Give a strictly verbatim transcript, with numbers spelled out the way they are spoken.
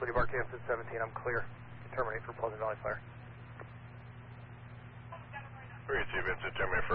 for debarkation seventeen, I'm clear. Terminate for Pleasant Valley Fire. three two, Vincent, terminate for